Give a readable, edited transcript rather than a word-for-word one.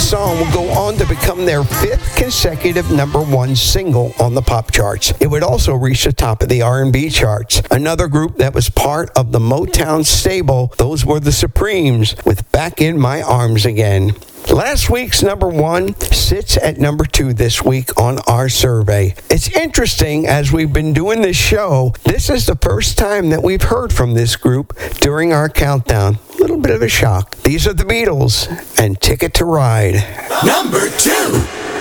song would go on to become their 5th consecutive number 1 single on the pop charts. It would also reach the top of the R&B charts. Another group that was part of the Motown stable, those were the Supremes with Back in My Arms Again. Last week's number 1 sits at number 2 this week on our survey. It's interesting, as we've been doing this show, this is the first time that we've heard from this group during our countdown. A little bit of a shock. These are the Beatles and Ticket to Ride. Number 2.